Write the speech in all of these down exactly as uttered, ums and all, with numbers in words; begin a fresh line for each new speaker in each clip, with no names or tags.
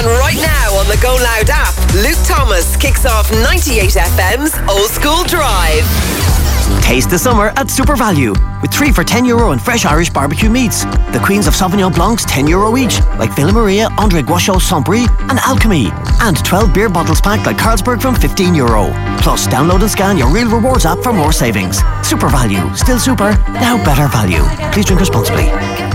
And right now on the Go Loud app, Luke Thomas kicks off ninety-eight F M's Old School Drive.
Taste the summer at Super Value with three for ten euro and fresh Irish barbecue meats. The Queens of Sauvignon Blancs ten euro each, like Villa Maria, André Guachot, Saint-Brie and Alchemy. And twelve beer bottles packed like Carlsberg from fifteen euro. Plus, download and scan your Real Rewards app for more savings. Super Value. Still super, now better value. Please drink responsibly.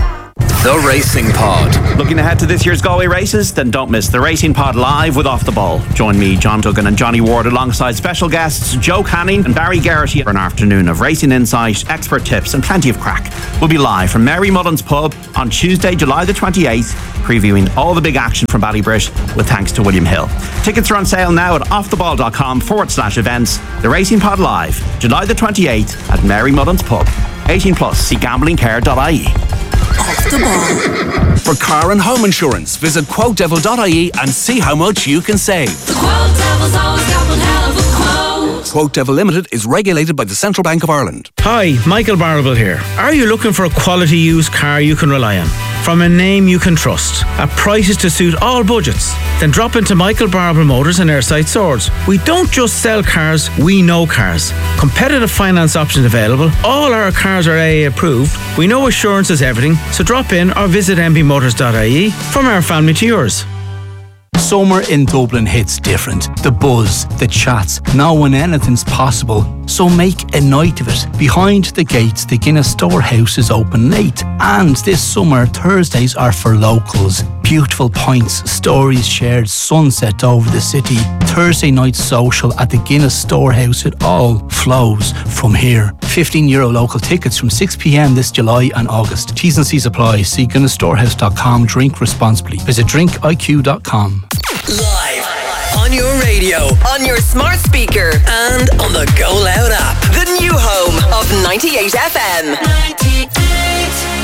The Racing Pod.
Looking ahead to this year's Galway races? Then don't miss The Racing Pod live with Off the Ball. Join me, John Duggan and Johnny Ward alongside special guests Joe Canning and Barry Geraghty for an afternoon of racing insight, expert tips and plenty of crack. We'll be live from Mary Mullen's Pub on Tuesday, July the twenty-eighth, previewing all the big action from Ballybrit with thanks to William Hill. Tickets are on sale now at offtheball.com forward slash events. The Racing Pod live, July the twenty-eighth at Mary Mullen's Pub. eighteen plus, see gambling care dot I E.
Off the Ball. For car and home insurance, visit quote devil dot I E and see how much you can save.
The Quote Devil's always got one hell of a quote.
Quote Devil Limited is regulated by the Central Bank of Ireland.
Hi, Michael Barable here. Are you looking for a quality used car you can rely on? From a name you can trust, at prices to suit all budgets? Then drop into Michael Barable Motors and Airside Swords. We don't just sell cars, we know cars. Competitive finance options available. All our cars are A A approved. We know assurance is everything, so drop in or visit m b motors dot I E. From our family to yours.
Summer in Dublin hits different. The buzz, the chats, now when anything's possible. So make a night of it. Behind the gates, the Guinness Storehouse is open late. And this summer, Thursdays are for locals. Beautiful pints, stories shared, sunset over the city. Thursday night social at the Guinness Storehouse. It all flows from here. fifteen euro local tickets from six p m this July and August. T's and C's apply. See guinness storehouse dot com. Drink responsibly. Visit drink I Q dot com.
Live on your radio, on your smart speaker, and on the Go Loud app. The new home of ninety-eight F M. ninety-eight.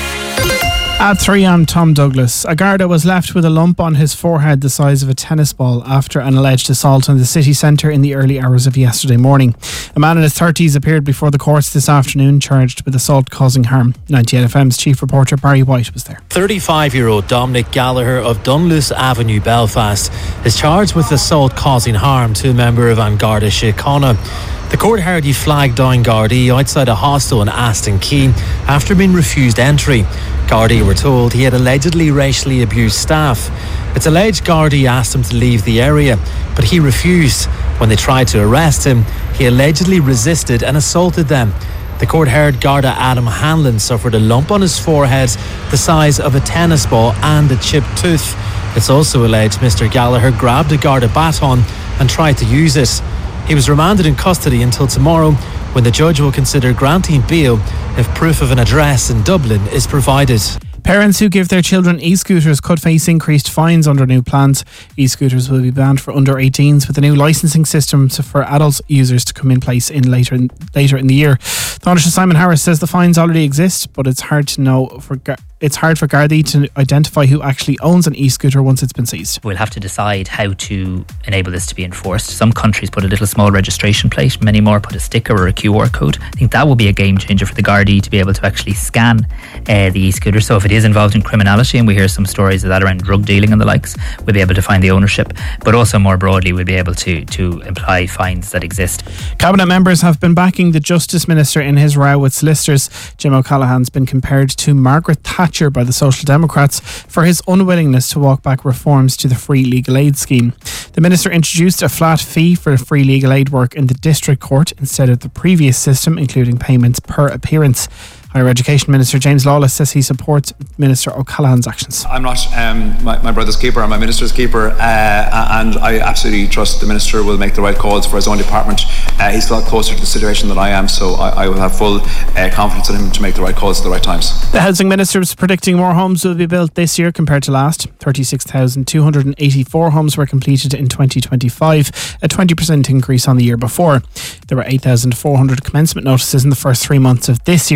At three, I'm Tom Douglas. A Garda was left with a lump on his forehead the size of a tennis ball after an alleged assault in the city centre in the early hours of yesterday morning. A man in his thirties appeared before the courts this afternoon charged with assault causing harm. ninety-eight F M's chief reporter Barry White was there.
thirty-five-year-old Dominic Gallagher of Dunluce Avenue, Belfast, is charged with assault causing harm to a member of An Garda Síochána. The court heard he flagged down Gardaí outside a hostel in Aston Quay after being refused entry. Gardaí were told he had allegedly racially abused staff. It's alleged Gardaí asked him to leave the area, but he refused. When they tried to arrest him, he allegedly resisted and assaulted them. The court heard Garda Adam Hanlon suffered a lump on his forehead the size of a tennis ball and a chipped tooth. It's also alleged Mister Gallagher grabbed a Garda baton and tried to use it. He was remanded in custody until tomorrow, when the judge will consider granting bail if proof of an address in Dublin is provided.
Parents who give their children e-scooters could face increased fines under new plans. E-scooters will be banned for under eighteens, with the new licensing system for adult users to come in place in later in, later in the year. Taoiseach Simon Harris says the fines already exist, but it's hard to know for it's hard for Gardaí to identify who actually owns an e-scooter once it's been seized.
We'll have to decide how to enable this to be enforced. Some countries put a little small registration plate, many more put a sticker or a Q R code. I think that will be a game changer for the Gardaí to be able to actually scan uh, the e-scooter. So if it is involved in criminality, and we hear some stories of that around drug dealing and the likes, we'll be able to find the ownership. But also more broadly, we'll be able to, to imply fines that exist.
Cabinet members have been backing the Justice Minister in his row with solicitors. Jim O'Callaghan's been compared to Margaret Thatcher by the Social Democrats for his unwillingness to walk back reforms to the free legal aid scheme. The Minister introduced a flat fee for free legal aid work in the District Court instead of the previous system, including payments per appearance. Higher Education Minister James Lawless says he supports Minister O'Callaghan's actions.
I'm not um, my, my brother's keeper, I'm my minister's keeper, uh, and I absolutely trust the Minister will make the right calls for his own department. Uh, he's a lot closer to the situation than I am, so I, I will have full uh, confidence in him to make the right calls at the right times.
The Housing Minister is predicting more homes will be built this year compared to last. thirty-six thousand two hundred eighty-four homes were completed in twenty twenty-five, a twenty percent increase on the year before. There were eight thousand four hundred commencement notices in the first three months of this year. That's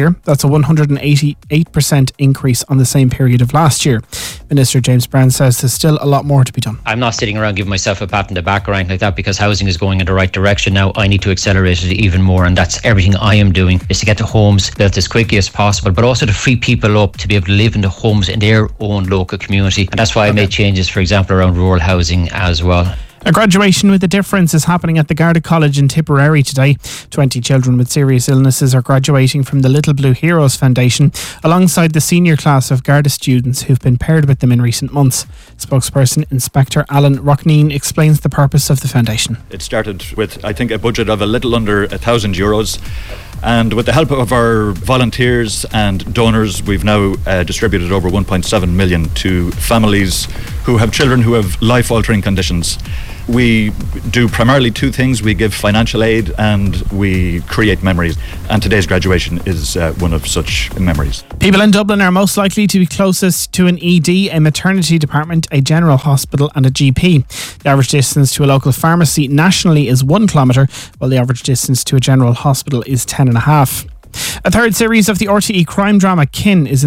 a one hundred eighty-eight percent increase on the same period of last year. Minister James Brown says there's still a lot more to be done.
I'm not sitting around giving myself a pat on the back or anything like that, because housing is going in the right direction now. I need to accelerate it even more, and that's everything I am doing, is to get the homes built as quickly as possible, but also to free people up to be able to live in the homes in their own local community. And that's why okay. I made changes, for example, around rural housing as well.
A graduation with a difference is happening at the Garda College in Tipperary today. twenty children with serious illnesses are graduating from the Little Blue Heroes Foundation alongside the senior class of Garda students who've been paired with them in recent months. Spokesperson Inspector Alan Rockneen explains the purpose of the foundation.
It started with, I think, a budget of a little under a thousand euros. And with the help of our volunteers and donors, we've now uh, distributed over one point seven million to families who have children who have life-altering conditions. We do primarily two things. We give financial aid and we create memories. And today's graduation is uh, one of such memories.
People in Dublin are most likely to be closest to an E D, a maternity department, a general hospital and a G P. The average distance to a local pharmacy nationally is one kilometre, while the average distance to a general hospital is ten and a half. A third series of the R T E crime drama Kin is in